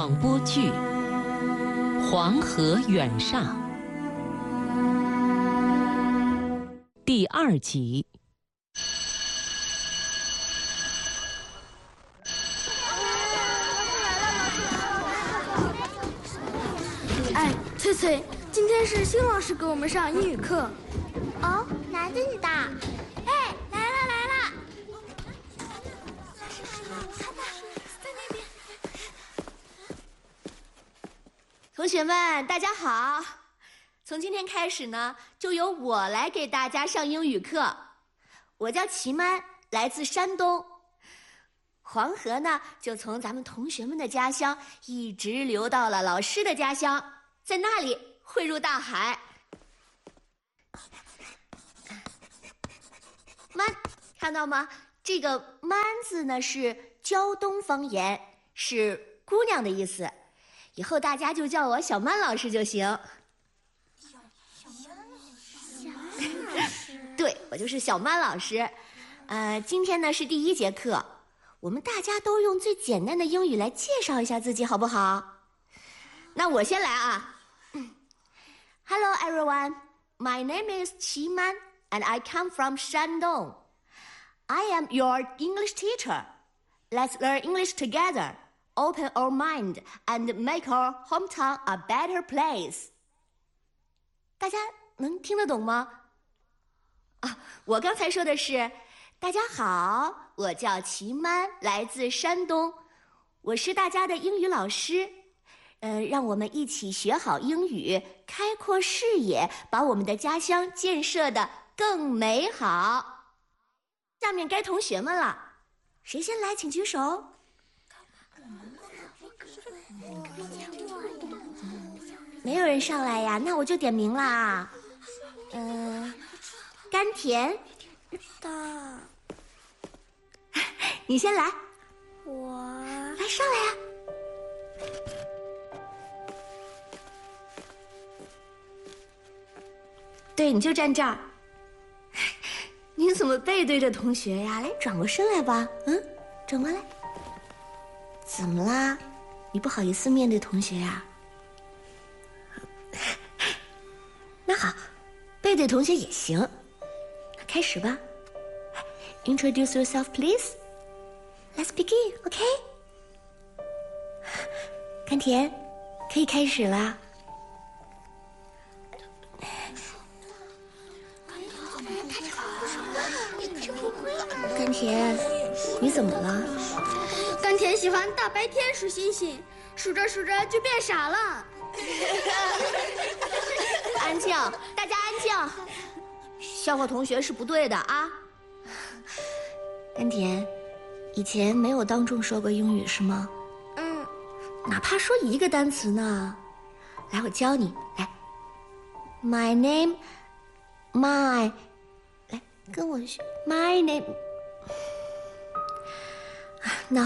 广播剧《黄河远上》第2集。 哎，翠翠，今天是新老师给我们上英语课。 哦，男的女的？哎，来了！在那边。 同学们，大家好！从今天开始呢，就由我来给大家上英语课。我叫齐曼，来自山东。黄河呢，就从咱们同学们的家乡一直流到了老师的家乡，在那里汇入大海。曼，看到吗？这个“曼”字呢是胶东方言，是姑娘的意思。以后大家就叫我小曼老师就行。 小曼老师。 对，我就是小曼老师。今天呢是第1节课，我们大家都用最简单的英语来介绍一下自己，好不好？那我先来啊。Hello everyone, my name is Qi Man, and I come from Shandong. I am your English teacher. Let's learn English together. Open our mind and make our hometown a better place. 大家能听得懂吗？我刚才说的是，大家好，我叫齐曼，来自山东，我是大家的英语老师。让我们一起学好英语，开阔视野，把我们的家乡建设得更美好。下面该同学们了，谁先来请举手。没有人上来呀，那我就点名啦。甘甜的， 你先来。 我来上来呀。对，你就站这儿。你怎么背对着同学呀？来，转过身来吧。转过来。怎么啦？你不好意思面对同学呀？那好，背对同学也行。那开始吧。Introduce yourself, please. Let's begin, OK? 甘甜，可以开始啦。甘甜，你怎么了？ 甘甜喜欢大白天数星星，数着数着就变傻了。 安静，大家安静。笑话同学是不对的啊。甘甜，以前没有当众说过英语是吗？哪怕说一个单词呢。来，我教你。来 ，My name, my， 来跟我学 ，My name。